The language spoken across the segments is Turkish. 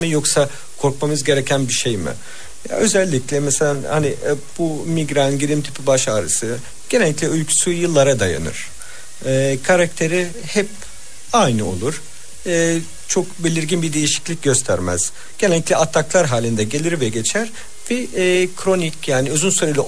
yoksa korkmamız gereken bir şey mi? Ya özellikle mesela hani bu migren, gerilim tipi baş ağrısı genellikle öyküsü yıllara dayanır. Karakteri hep aynı olur. Çok belirgin bir değişiklik göstermez. Genellikle ataklar halinde gelir ve geçer ve kronik yani uzun süreli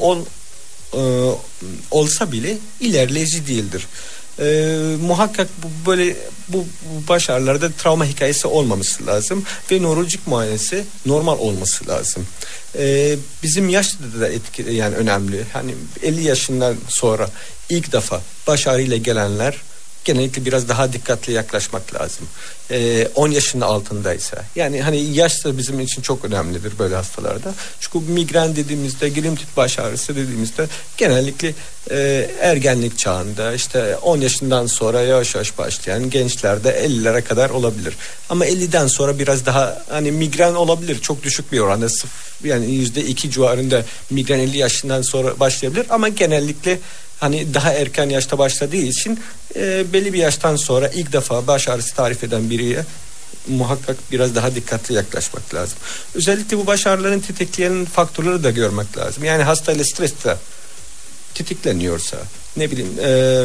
olsa bile ilerleyici değildir. Muhakkak bu baş ağrılarda travma hikayesi olmaması lazım ve nörolojik muayenesi normal olması lazım. Bizim yaşta da yani önemli. Hani 50 yaşından sonra ilk defa baş ağrıyla gelenler genellikle biraz daha dikkatli yaklaşmak lazım. 10 yaşının altındaysa. Yani hani yaş da bizim için çok önemlidir böyle hastalarda. Çünkü migren dediğimizde, gerilim tipi baş ağrısı dediğimizde genellikle ergenlik çağında işte 10 yaşından sonra yavaş yavaş başlayan gençlerde 50'lere kadar olabilir. Ama 50'den sonra biraz daha hani migren olabilir. Çok düşük bir oranda yani %2 civarında migren 50 yaşından sonra başlayabilir ama genellikle hani daha erken yaşta başladığı için belli bir yaştan sonra ilk defa baş ağrısı tarif eden biriye muhakkak biraz daha dikkatli yaklaşmak lazım. Özellikle bu baş ağrılarını tetikleyen faktörleri de görmek lazım. Yani hastayla streste tetikleniyorsa ne bileyim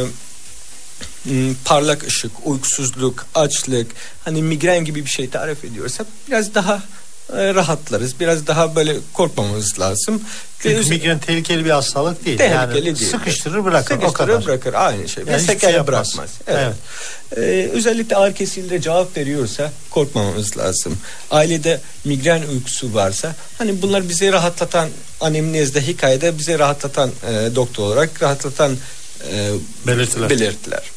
parlak ışık, uykusuzluk, açlık hani migren gibi bir şey tarif ediyorsa biraz daha rahatlarız. Biraz daha böyle korkmamamız lazım. Çünkü migren tehlikeli bir hastalık değil. Tehlikeli yani değil. Sıkıştırır bırakır. Sıkıştırır bırakır aynı şey. Yani ve sekel bırakmaz. Evet. Özellikle ağrı kesiciyle cevap veriyorsa korkmamamız lazım. Ailede migren uykusu varsa hani bunlar bizi rahatlatan anemnezde hikayede bize rahatlatan doktor olarak rahatlatan belirtiler.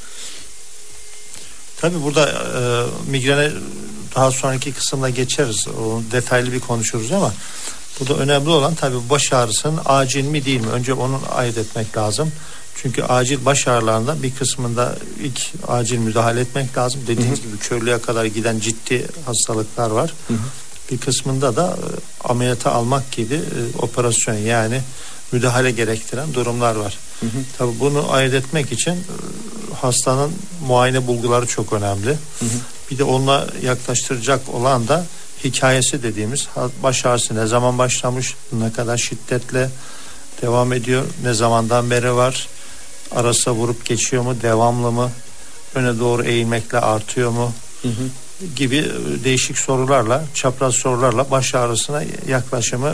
Tabii burada migrene daha sonraki kısımda geçeriz. Onu detaylı bir konuşuruz ama burada önemli olan tabii baş ağrısının acil mi değil mi? Önce onu ayırt etmek lazım. Çünkü acil baş ağrılarında bir kısmında ilk acil müdahale etmek lazım. Dediğiniz gibi körlüğe kadar giden ciddi hastalıklar var. Bir kısmında da ameliyata almak gibi operasyon yani müdahale gerektiren durumlar var. Tabii bunu ayırt etmek için hastanın muayene bulguları çok önemli. Bir de onunla yaklaştıracak olan da hikayesi dediğimiz baş ağrısı ne zaman başlamış, ne kadar şiddetle devam ediyor, ne zamandan beri var, arasa vurup geçiyor mu, devamlı mı, öne doğru eğilmekle artıyor mu gibi değişik sorularla, çapraz sorularla baş ağrısına yaklaşımı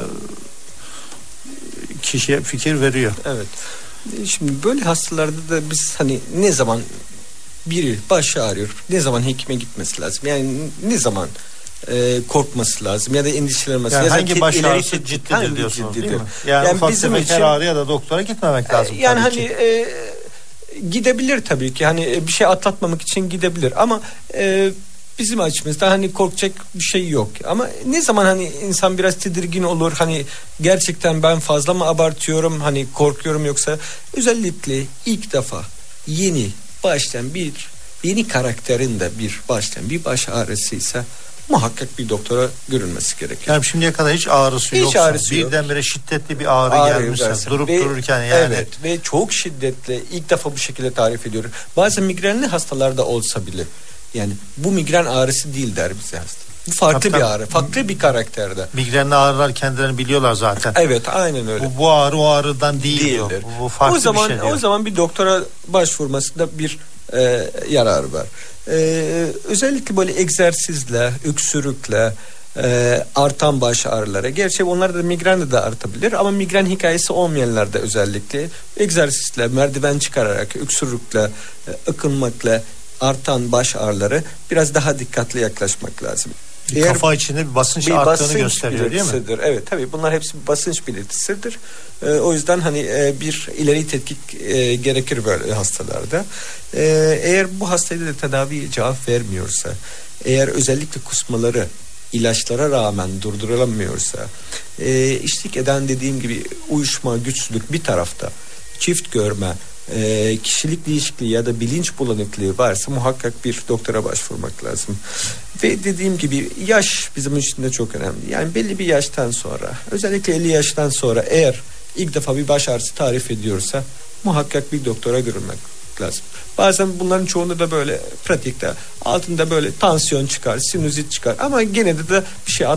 kişiye fikir veriyor. Evet. Şimdi böyle hastalarda da biz hani ne zaman biri baş ağrıyor, ne zaman hekime gitmesi lazım? Yani ne zaman korkması lazım ya da endişelenmesi yani lazım. Hangi baş ağrısı ciddidir diyorsunuz değil mi? Yani ufak bizim tefek için, ağrıya da doktora gitmemek lazım. Yani hani gidebilir tabii ki hani bir şey atlatmamak için gidebilir ama bizim açımızda hani korkacak bir şey yok. Ama ne zaman hani insan biraz tedirgin olur hani gerçekten ben fazla mı abartıyorum hani korkuyorum yoksa özellikle ilk defa yeni karakterinde bir baş ağrısıysa muhakkak bir doktora görünmesi gerekir. Yani şimdiye kadar hiç ağrısı yoksa birdenbire şiddetli bir ağrı gelmişse durup dururken yani. Evet ve çok şiddetli ilk defa bu şekilde tarif ediyorum. Bazen migrenli hastalarda olsa bile yani bu migren ağrısı değil der bize hasta. Bu farklı bir ağrı, farklı bir karakterde. Migrenli ağrılar kendilerini biliyorlar zaten. Evet, aynen öyle. Bu ağrı o ağrıdan değildir. Bu farklı bir şey diyor. O zaman bir doktora başvurmasında bir yararı var. Özellikle böyle egzersizle, öksürükle, artan baş ağrıları. Gerçi onlar da migrende de artabilir ama migren hikayesi olmayanlarda özellikle egzersizle, merdiven çıkararak, öksürükle, ıkınmakla artan baş ağrıları biraz daha dikkatli yaklaşmak lazım. Kafa içinde bir basınç arttığını gösteriyor değil mi? Evet tabii bunlar hepsi bir basınç belirtisidir. O yüzden hani bir ileri tetkik gerekir böyle hastalarda. Eğer bu hastayla da tedavi cevap vermiyorsa, eğer özellikle kusmaları ilaçlara rağmen durdurulamıyorsa, eşlik eden dediğim gibi uyuşma, güçlülük bir tarafta, çift görme, kişilik değişikliği ya da bilinç bulanıklığı varsa muhakkak bir doktora başvurmak lazım. Ve dediğim gibi yaş bizim için de çok önemli. Yani belli bir yaştan sonra özellikle 50 yaştan sonra eğer ilk defa bir baş ağrısı tarif ediyorsa muhakkak bir doktora görünmek etmek lazım. Bazen bunların çoğunda da böyle pratikte altında böyle tansiyon çıkar, sinüzit çıkar ama gene de bir şey